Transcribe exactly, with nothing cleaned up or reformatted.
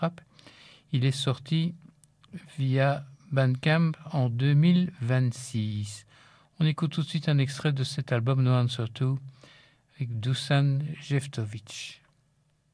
rap. Il est sorti via Bandcamp en deux mille vingt-six. On écoute tout de suite un extrait de cet album No Answer To avec Dusan Jeftovic.